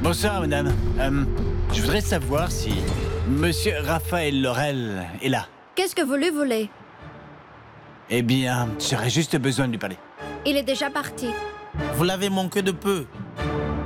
Bonsoir, madame. Je voudrais savoir si Monsieur Raphaël Laurel est là. Qu'est-ce que vous lui voulez? Eh bien, j'aurais juste besoin de lui parler. Il est déjà parti. Vous l'avez manqué de peu.